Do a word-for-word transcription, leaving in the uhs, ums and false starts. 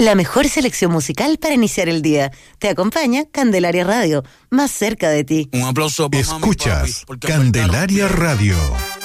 La mejor selección musical para iniciar el día. Te acompaña Candelaria Radio, más cerca de ti. Un aplauso para Escuchas Candelaria Radio.